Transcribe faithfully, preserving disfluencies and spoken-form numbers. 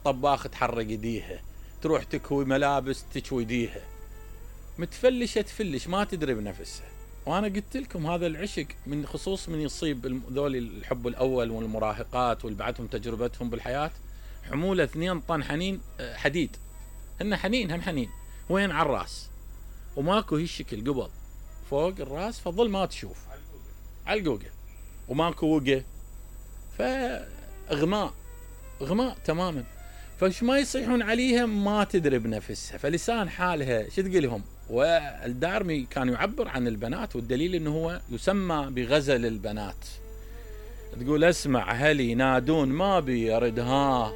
طباخ تحرق يديها، تروح تكوي ملابس تكوي يديها، متفلشة تفلش ما تدري بنفسها. وانا قلت لكم هذا العشق من خصوص من يصيب ذول الحب الاول والمراهقات والبعدهم تجربتهم بالحياة، حمولة اثنين طن حنين حديد، هن حنين هم حنين، وين على الراس، وماكو هي الشكل قبل فوق الراس فظل ما تشوف على القوقة، وماكو وقة، فاغماء غماء تماما. فش ما يصيحون عليها ما تدري بنفسها، فلسان حالها شو تقولهم. والدارمي كان يعبر عن البنات، والدليل انه هو يسمى بغزل البنات. تقول اسمع هلي ينادون ما بيردها